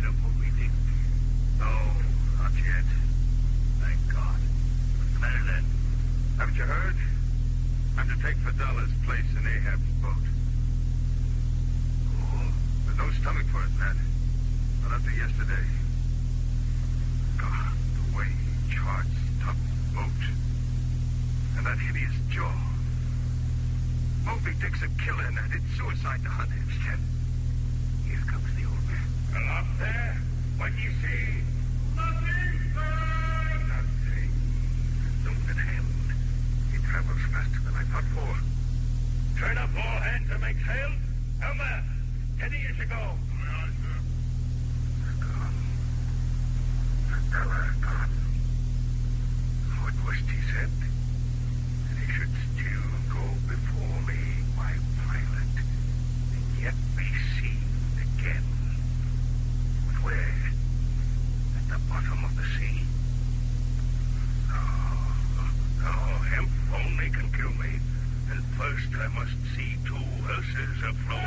sight of Moby Dick? No, not yet. Thank God. What's the matter then? Haven't you heard? I'm to take Fidela's place in Ahab's boat. Oh, there's no stomach for it, Nat. Not after yesterday. God, the way he charged top boat. And that hideous jaw. Moby Dick's a killer, Nat. It's suicide to hunt him. Shit. Here comes the old man. Well, up there? What do you see? Nothing, sir! Nothing. Open hand. He travels faster than I thought for. Turn up all hands and make sail. Elmer, steady as you go. Well, sir. They're gone. Fidela gone. What was he said? That he should still go before me, my pilot, and yet be seen again. But where? At the bottom of the sea? No, hemp only can kill me. And first I must see two hearses afloat.